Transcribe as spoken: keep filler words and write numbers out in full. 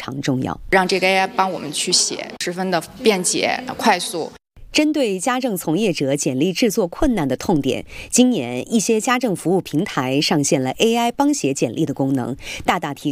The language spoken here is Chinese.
常重要， 让这个 A I 帮我们去写，十分的便捷快速。 针对家政从业者简历制作困难的痛点，今年一些家政服务平台上线了 A I 帮写简历的功能，大大提